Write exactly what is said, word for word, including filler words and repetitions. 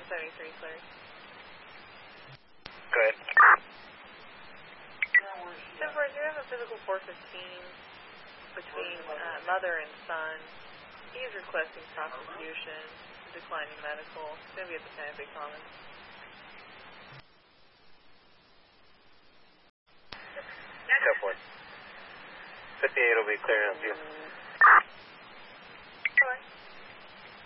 seventy-three cleared. Go ahead. ten four, do you have a physical four fifteen between uh, mother and son? He is requesting prostitution, declining medical. It's going to be at the Santa Fe Commons. ten four. fifty-eight will be clearing up you.